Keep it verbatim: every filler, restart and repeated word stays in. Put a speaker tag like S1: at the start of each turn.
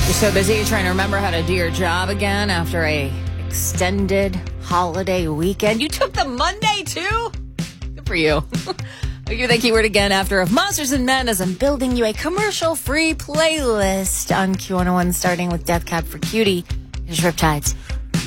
S1: You're so busy trying to remember how to do your job again after a extended holiday weekend. You took the Monday too? Good for you. You're the keyword again after of Monsters and Men as I'm building you a commercial-free playlist on Q one oh one starting with Death Cab for Cutie. Here's Riptides.